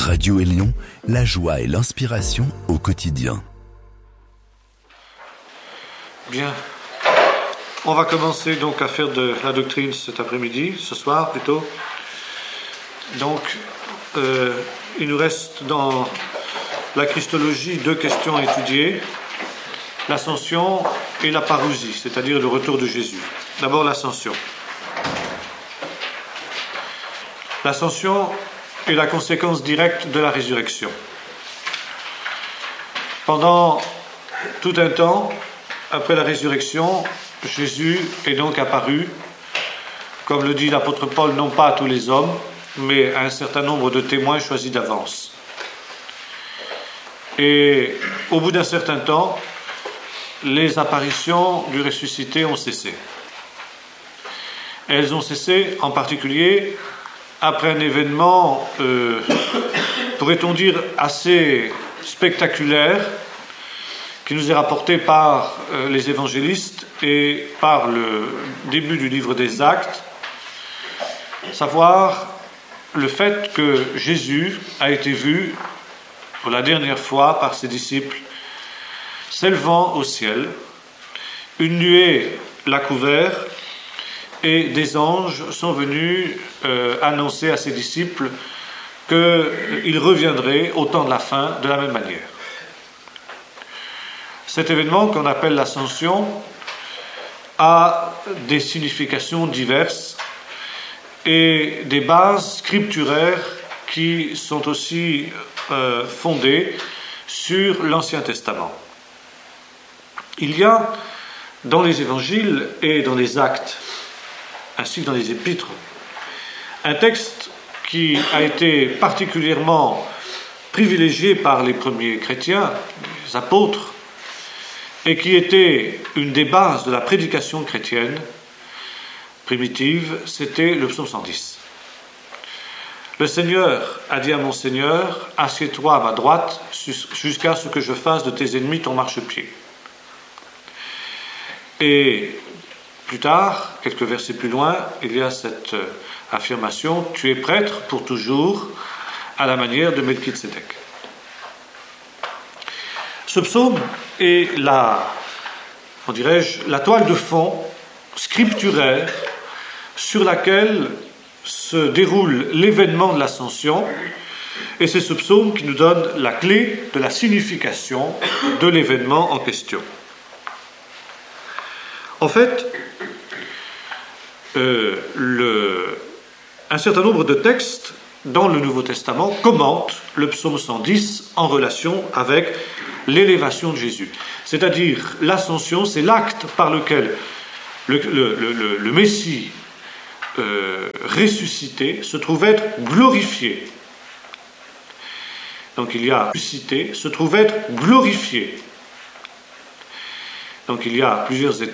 Radio Élion, la joie et l'inspiration au quotidien. Bien. On va commencer donc à faire de la doctrine cet après-midi, ce soir plutôt. Donc, il nous reste dans la Christologie 2 questions à étudier. L'ascension et la parousie, c'est-à-dire le retour de Jésus. D'abord l'ascension. L'ascension est la conséquence directe de la résurrection. Pendant tout un temps, après la résurrection, Jésus est donc apparu, comme le dit l'apôtre Paul, non pas à tous les hommes, mais à un certain nombre de témoins choisis d'avance. Et au bout d'un certain temps, les apparitions du ressuscité ont cessé. Elles ont cessé en particulier après un événement, pourrait-on dire, assez spectaculaire, qui nous est rapporté par les évangélistes et par le début du livre des Actes, savoir le fait que Jésus a été vu pour la dernière fois par ses disciples s'élevant au ciel, une nuée l'a couvert et des anges sont venus annoncer à ses disciples qu'il reviendrait au temps de la fin de la même manière. Cet événement qu'on appelle l'ascension a des significations diverses et des bases scripturaires qui sont aussi fondées sur l'Ancien Testament. Il y a dans les évangiles et dans les actes, ainsi que dans les épîtres, un texte qui a été particulièrement privilégié par les premiers chrétiens, les apôtres, et qui était une des bases de la prédication chrétienne primitive, c'était le psaume 110. Le Seigneur a dit à mon Seigneur, assieds-toi à ma droite jusqu'à ce que je fasse de tes ennemis ton marchepied. Et plus tard, quelques versets plus loin, il y a cette affirmation, tu es prêtre pour toujours, à la manière de Melchizedek. Ce psaume est la toile de fond scripturaire sur laquelle se déroule l'événement de l'ascension, et c'est ce psaume qui nous donne la clé de la signification de l'événement en question. En fait, un certain nombre de textes dans le Nouveau Testament commentent le psaume 110 en relation avec l'élévation de Jésus. C'est-à-dire, l'ascension, c'est l'acte par lequel le Messie ressuscité se trouve être glorifié. Donc il y a ressuscité, se trouve être glorifié. Donc il y a plusieurs étapes.